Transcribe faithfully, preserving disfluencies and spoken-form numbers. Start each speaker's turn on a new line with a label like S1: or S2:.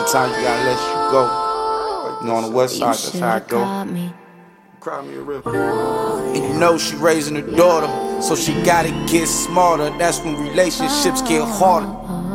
S1: sometimes you gotta let you go. You know, on the west side, that's how I go.
S2: Cry me a river.
S1: And you know she raising her daughter, so she gotta get smarter. That's when relationships get harder.